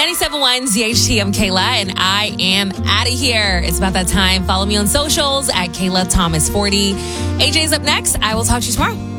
97.1 ZHT, I'm Kayla, and I am out of here. It's about that time. Follow me on socials at Kayla Thomas 40. AJ's up next. I will talk to you tomorrow.